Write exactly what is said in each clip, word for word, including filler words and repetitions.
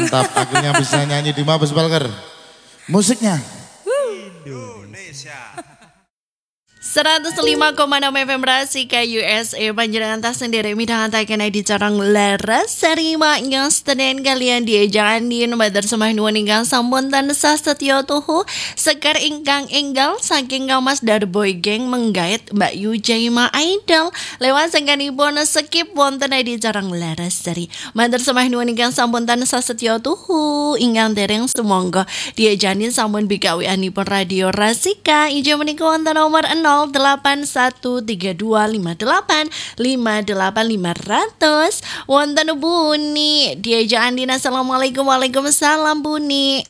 mantap. Akhirnya bisa nyanyi di Mabes Balker. Musiknya. Indonesia. seratus lima koma enam F M Rasika U S A Panjenengan tas sendiri midang taken di carang laras sarima yang stenen kalian diejaan di badar semah nuwun ingkang sampun tansah setya tuhu sekar ingkang enggal saking Kamas Darboy Gang menggait Mbak Yu Jaima Idol lewat sengkanipun skip wonten di carang laras sari badar semah nuwun ingkang sampun tansah setya tuhu ingkang dereng sumangga diejaan sampun bikawianipun Radio Rasika inggih menika wonten nomor nol delapan satu tiga dua lima delapan lima delapan lima ratus wonten Buni diajak Andina. Assalamualaikum. Waalaikumsalam Buni.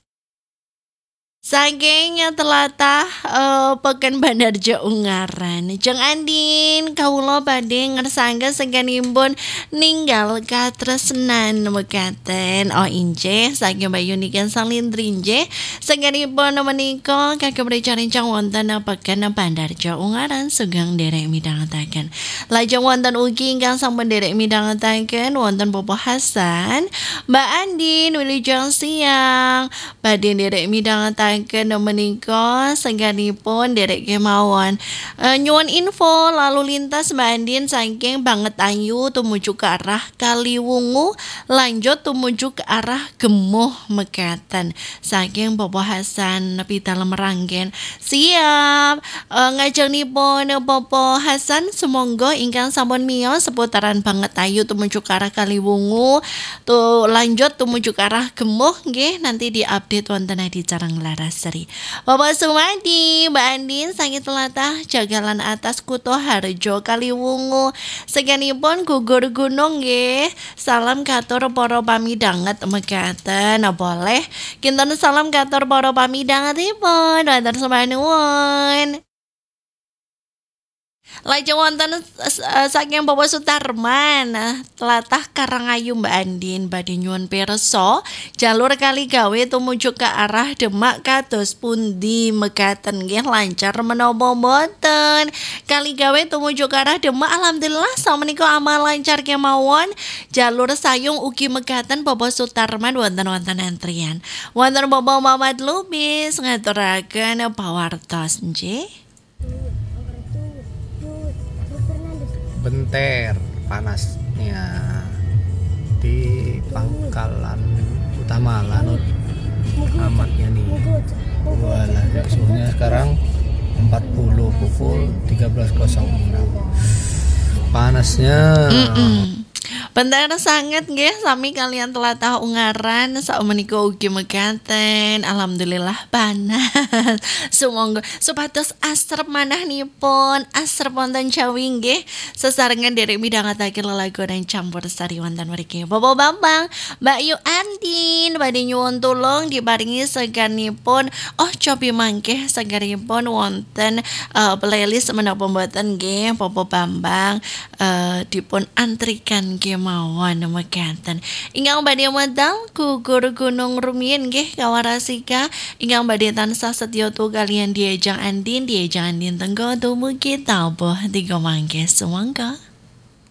Saking telatah uh, Pekan Bandarjo Ungaran Jeng Andin kawula badhe ngersangga sengkanipun ninggal katresnan mekaten oh injih saking Bayu niken salindri injih sengkanipun menika kagem rencang wonten Pekan Bandarjo Ungaran sugeng derek midhangetaken lajeng wonten ugi ingkang sampun derek midhangetaken wonten Popo Hasan Mbak Andin wilujeng siang badhe derek midhangetaken kena menika sengganipun derek kemawon e, nyuwun info lalu lintas Mbak Andin saking banget ayu tumuju ke arah Kaliwungu lanjut tumuju ke arah Gemuh mekaten saking Popo Hasan Pita Lemeranggen siap e, ngajenipun Popo Hasan semonggo ingkang sampun miyos seputaran banget ayu tumuju ke arah Kaliwungu tuh lanjut tumuju ke arah Gemuh nggih nanti diupdate wonten di carang laras Sari. Bapak Sumadi, Mbak Andin sangi telatah jagalan atas Kuto Harjo Kaliwungu. Seganipun gugur gunung nggih. Salam katur para pamidanget mekaten. Boleh kinten salam katur para pamidangetipun. Wonten semanuwun. Lajeng wonten uh, saking Bapak Sutarman uh, telatah Karangayu Mbak Andin badhe nyuwun pirsa jalur kali gawe tumuju ke arah Demak kados pundi mekaten nggih lancar menapa mboten kali gawe tumuju ke arah Demak alhamdulillah samenika amal lancar kemawon jalur Sayung ugi mekaten Bapak Sutarman wonten-wonten antrian wonten Bapak Muhammad Lubis ngaturaken pawartos nggih. Benter panasnya di Pangkalan Utama Lanut amat ya nih wala suhunya sekarang empat puluh pukul tiga belas nol enam panasnya. Mm-mm. Bentar sangat nggih sami kalian telatah Ungaran saumenika ugi mekaten alhamdulillah panas sumangga supados asrep manahipun asrep wonten Jawi nggih sesarengan derek midhangetaken lelagonan campur sari wonten mriki Bapak Bambang Mbak Yu Andin badhe nyuwun tulung diparingi seganipun oh cobi mangke seganipun wonten uh, playlist menapa mboten nggih Bapak Bambang uh, dipun antrikan kemawon mekaten ingkang badhe medal gugur gunung rumiyin nggih kawarasika ingkang badhe tansah setya tu kalian diajang Andin diajang Andin tenggo dumugi taubuh tiga mangke sumangga.